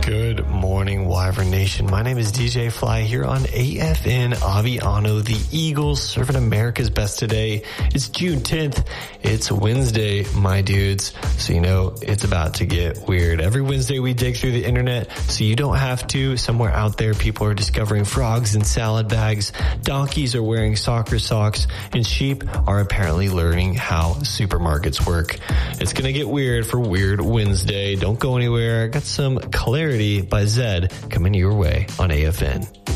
Good morning, Wyvern Nation. My name is DJ Fly here on AFN Aviano. The Eagles serving America's best today. It's June 10th. It's Wednesday, my dudes. So you know it's about to get weird. Every Wednesday we dig through the internet so you don't have to. Somewhere out there people are discovering frogs in salad bags, donkeys are wearing soccer socks, and sheep are apparently learning how supermarkets work. It's gonna get weird for Weird Wednesday. Don't go anywhere. I got some clarity by Zed coming your way on AFN.